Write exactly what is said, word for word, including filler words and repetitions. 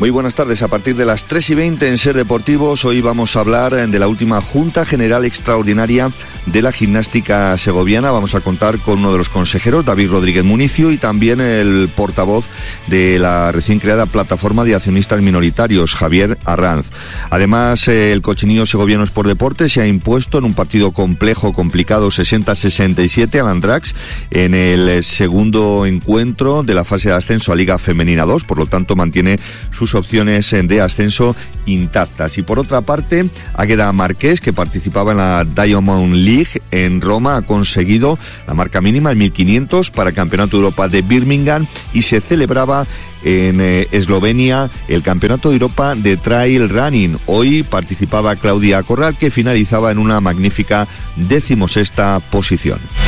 Muy buenas tardes. A partir de las tres y veinte en Ser Deportivos, hoy vamos a hablar de la última Junta General Extraordinaria de la Gimnástica Segoviana. Vamos a contar con uno de los consejeros, David Rodríguez Municio, y también el portavoz de la recién creada Plataforma de Accionistas Minoritarios, Javier Arranz. Además, el Cochinillo Segoviano Sport Deporte se ha impuesto en un partido complejo, complicado, sesenta a sesenta y siete al Andrax, en el segundo encuentro de la fase de ascenso a Liga Femenina dos, por lo tanto mantiene sus opciones de ascenso intactas. Y por otra parte, Águeda Marqués, que participaba en la Diamond League en Roma, ha conseguido la marca mínima en mil quinientos para el Campeonato de Europa de Birmingham, y se celebraba en eh, Eslovenia el Campeonato de Europa de Trail Running. Hoy participaba Claudia Corral, que finalizaba en una magnífica decimosexta posición.